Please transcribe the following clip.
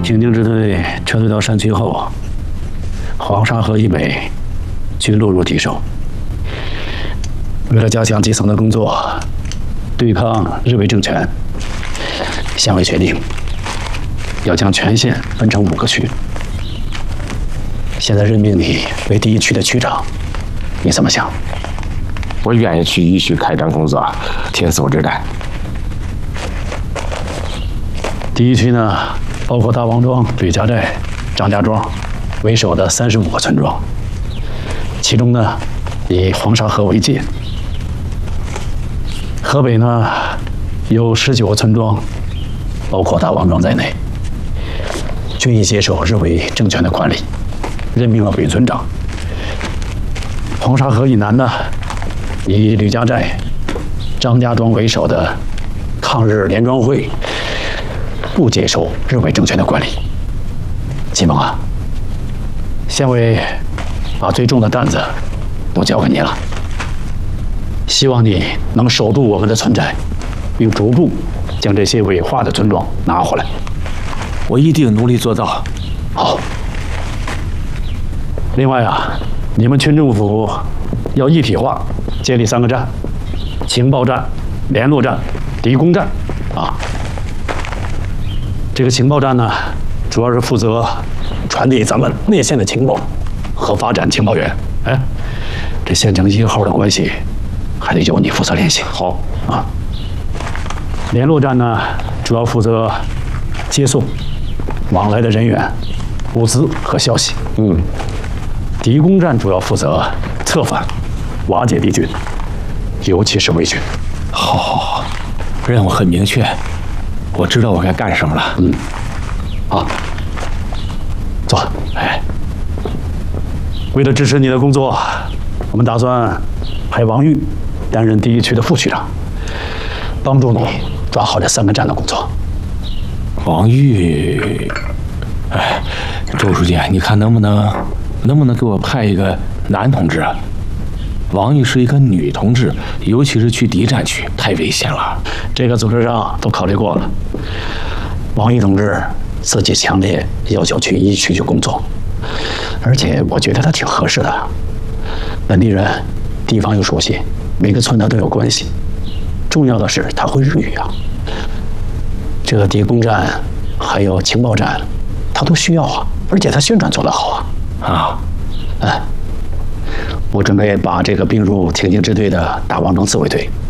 挺进支队撤退到山区后，黄沙河以北均落入敌手。为了加强基层的工作，对抗日伪政权，县委决定要将全县分成5个区。现在任命你为第1区的区长，你怎么想？ 我愿意去1区开展工作，挺组织的。 第1区呢，包括大王庄、吕家寨、张家庄为首的35个村庄，其中呢，以黄沙河为界。河北呢，有19个村庄，包括大王庄在内，均已接受日伪政权的管理，任命了伪村长。黄沙河以南呢，以吕家寨、张家庄为首的抗日联庄会不接受日伪政权的管理。启蒙啊，县委把最重的担子都交给你了，希望你能守住我们的村寨，并逐步将这些伪化的村庄拿回来。 我一定努力做到。 好。另外啊，你们村政府要一体化，建立3个站：情报站、联络站、敌工站啊。这个情报站呢，主要是负责传递咱们内线的情报和发展情报员。哎，这县城1号的关系还得由你负责联系。 好啊。联络站呢，主要负责接送往来的人员、物资和消息。敌工站主要负责策反、瓦解敌军，尤其是伪军。 好，任务很明确，我知道我该干什么了。 好，坐。哎，为了支持你的工作，我们打算派王玉担任第1区的副区长，帮助你抓好这3个站的工作。 王玉，哎，周书记，你看能不能给我派一个男同志啊？王玉是一个女同志，尤其是去敌占区，太危险了。 这个组织上都考虑过了。王玉同志自己强烈要求去1区去工作，而且我觉得他挺合适的。本地人，地方又熟悉，每个村他都有关系。重要的是他会日语啊。这个敌工站还有情报站，他都需要啊，而且他宣传做得好啊。我准备把这个并入挺进支队的大王庄自卫队